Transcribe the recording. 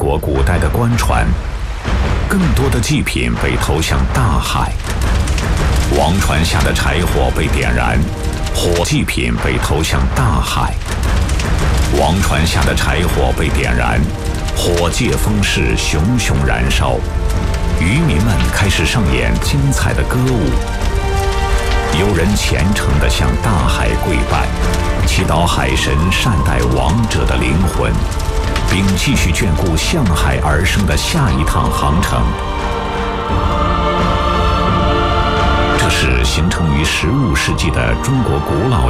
国古代的官船，更多的祭品被投向大海。王船下的柴火被点燃，祭品被投向大海。王船下的柴火被点燃，火借风势熊熊燃烧。渔民们开始上演精彩的歌舞。有人虔诚地向大海跪拜，祈祷海神善待亡者的灵魂，并继续眷顾向海而生的下一趟航程。这是形成于15世纪的中国古老